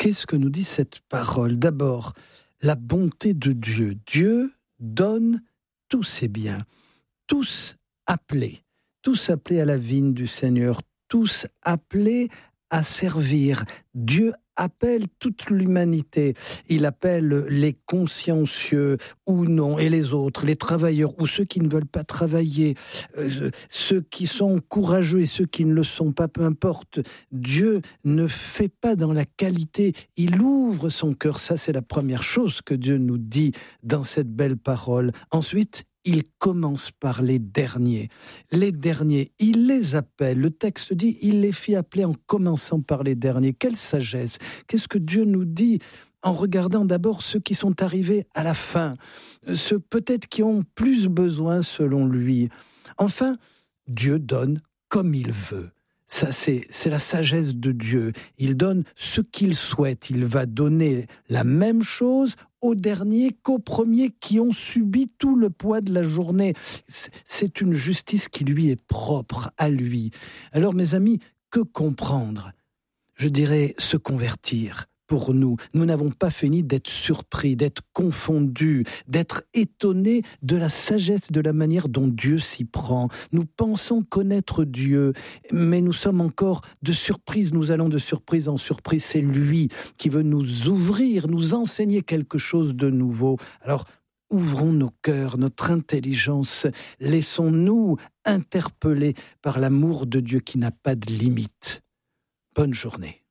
qu'est-ce que nous dit cette parole ? D'abord, la bonté de Dieu. Dieu donne tous ses biens, tous appelés à la vigne du Seigneur, tous appelés à servir. Dieu appelle toute l'humanité. Il appelle les consciencieux ou non, et les autres, les travailleurs ou ceux qui ne veulent pas travailler, ceux qui sont courageux et ceux qui ne le sont pas, peu importe. Dieu ne fait pas dans la qualité, il ouvre son cœur. Ça, c'est la première chose que Dieu nous dit dans cette belle parole. Ensuite, il commence par les derniers. Les derniers, il les appelle. Le texte dit, il les fit appeler en commençant par les derniers. Quelle sagesse! Qu'est-ce que Dieu nous dit en regardant d'abord ceux qui sont arrivés à la fin, ceux peut-être qui ont plus besoin selon lui. Enfin, Dieu donne comme il veut. Ça, c'est la sagesse de Dieu. Il donne ce qu'il souhaite. Il va donner la même chose aux derniers qu'aux premiers qui ont subi tout le poids de la journée. C'est une justice qui lui est propre à lui. Alors, mes amis, que comprendre ? Je dirais se convertir. Pour nous, nous n'avons pas fini d'être surpris, d'être confondus, d'être étonnés de la sagesse, de la manière dont Dieu s'y prend. Nous pensons connaître Dieu, mais nous sommes encore de surprise, nous allons de surprise en surprise. C'est lui qui veut nous ouvrir, nous enseigner quelque chose de nouveau. Alors, ouvrons nos cœurs, notre intelligence, laissons-nous interpeller par l'amour de Dieu qui n'a pas de limite. Bonne journée.